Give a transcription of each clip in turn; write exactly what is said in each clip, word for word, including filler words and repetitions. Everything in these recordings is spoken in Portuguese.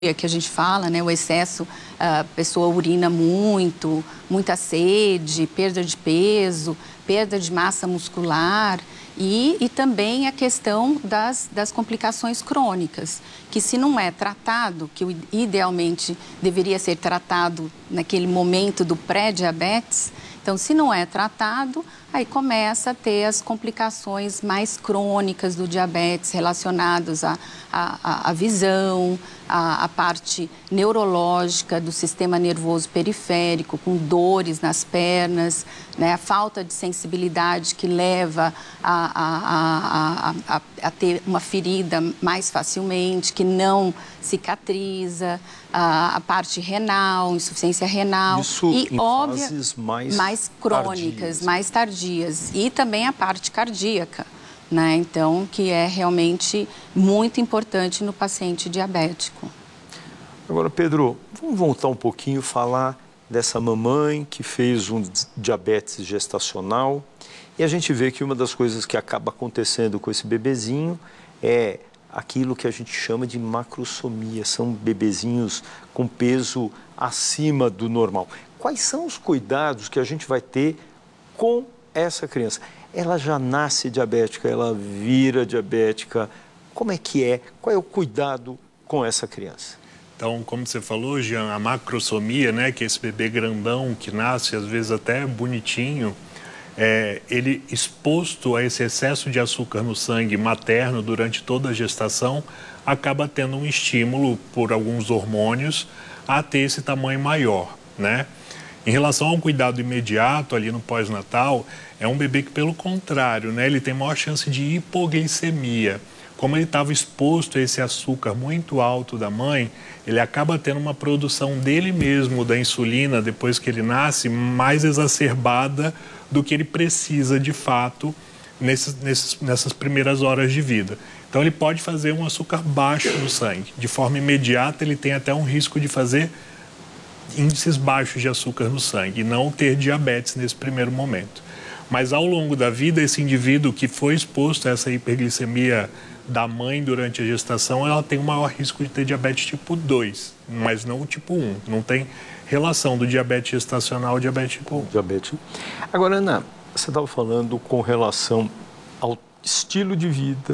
que a gente fala, né, o excesso, a pessoa urina muito, muita sede, perda de peso, perda de massa muscular e, e também a questão das, das complicações crônicas, que se não é tratado, que idealmente deveria ser tratado naquele momento do pré-diabetes, então se não é tratado, aí começa a ter as complicações mais crônicas do diabetes relacionadas à, à, à visão, à, à parte neurológica do sistema nervoso periférico, com dores nas pernas, né, a falta de sensibilidade que leva a, a, a, a, a ter uma ferida mais facilmente, que não cicatriza, a, a parte renal, insuficiência renal. Isso e em óbvia, fases mais, mais crônicas, tardias. mais tardias. E também a parte cardíaca, né? Então, que é realmente muito importante no paciente diabético. Agora, Pedro, vamos voltar um pouquinho e falar dessa mamãe que fez um diabetes gestacional. E a gente vê que uma das coisas que acaba acontecendo com esse bebezinho é aquilo que a gente chama de macrosomia. São bebezinhos com peso acima do normal. Quais são os cuidados que a gente vai ter com essa criança? Ela já nasce diabética, ela vira diabética. Como é que é? Qual é o cuidado com essa criança? Então, como você falou, Jean, a macrosomia, né, que é esse bebê grandão que nasce, às vezes até bonitinho, é, ele exposto a esse excesso de açúcar no sangue materno durante toda a gestação, acaba tendo um estímulo por alguns hormônios a ter esse tamanho maior, né? Em relação ao cuidado imediato ali no pós-natal, é um bebê que, pelo contrário, né, ele tem maior chance de hipoglicemia. Como ele estava exposto a esse açúcar muito alto da mãe, ele acaba tendo uma produção dele mesmo da insulina, depois que ele nasce, mais exacerbada do que ele precisa de fato nesses, nesses, nessas primeiras horas de vida. Então ele pode fazer um açúcar baixo no sangue. De forma imediata, ele tem até um risco de fazer índices baixos de açúcar no sangue e não ter diabetes nesse primeiro momento. Mas ao longo da vida, esse indivíduo que foi exposto a essa hiperglicemia da mãe durante a gestação, ela tem um maior risco de ter diabetes tipo dois, mas não o tipo um. Não tem relação do diabetes gestacional ao diabetes tipo um. Diabetes. Agora, Ana, você estava falando com relação ao estilo de vida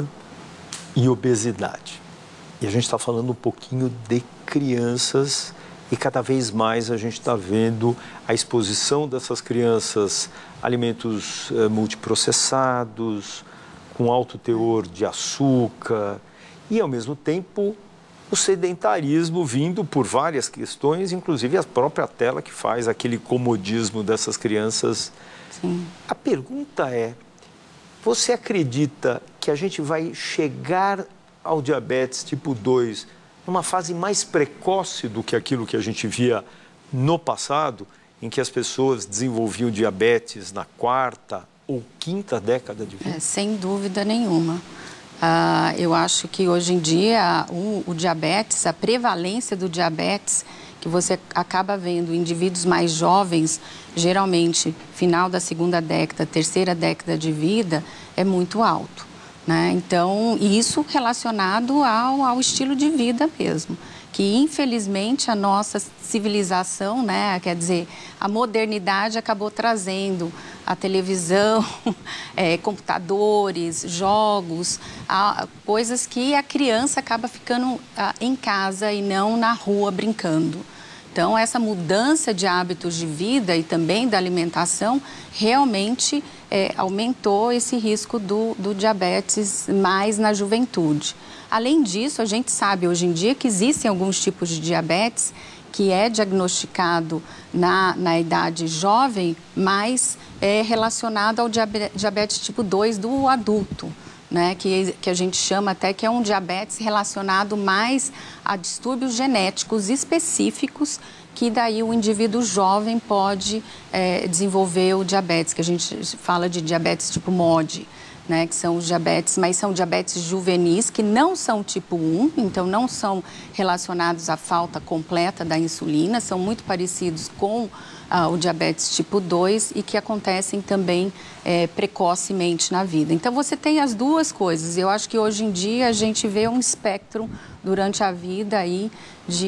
e obesidade. E a gente está falando um pouquinho de crianças e cada vez mais a gente está vendo a exposição dessas crianças a alimentos eh, multiprocessados, com alto teor de açúcar e, ao mesmo tempo, o sedentarismo vindo por várias questões, inclusive a própria tela que faz aquele comodismo dessas crianças. Sim. A pergunta é, você acredita que a gente vai chegar ao diabetes tipo dois numa fase mais precoce do que aquilo que a gente via no passado, em que as pessoas desenvolviam diabetes na quarta ou quinta década de vida? É, sem dúvida nenhuma. Ah, eu acho que hoje em dia o, o diabetes, a prevalência do diabetes, que você acaba vendo indivíduos mais jovens, geralmente final da segunda década, terceira década de vida, é muito alto, né? Então, isso relacionado ao, ao estilo de vida mesmo, que infelizmente a nossa civilização, né, quer dizer, a modernidade acabou trazendo a televisão, é, computadores, jogos, a, coisas que a criança acaba ficando a, em casa e não na rua brincando. Então, essa mudança de hábitos de vida e também da alimentação realmente é, aumentou esse risco do, do diabetes mais na juventude. Além disso, a gente sabe hoje em dia que existem alguns tipos de diabetes que é diagnosticado na, na idade jovem, mas é relacionado ao diabetes tipo dois do adulto, né? Que, que a gente chama até que é um diabetes relacionado mais a distúrbios genéticos específicos, que daí o indivíduo jovem pode é, desenvolver o diabetes, que a gente fala de diabetes tipo M O D. né, que são os diabetes, mas são diabetes juvenis, que não são tipo um, então não são relacionados à falta completa da insulina, são muito parecidos com ah, o diabetes tipo dois e que acontecem também é, precocemente na vida. Então você tem as duas coisas. Eu acho que hoje em dia a gente vê um espectro durante a vida aí de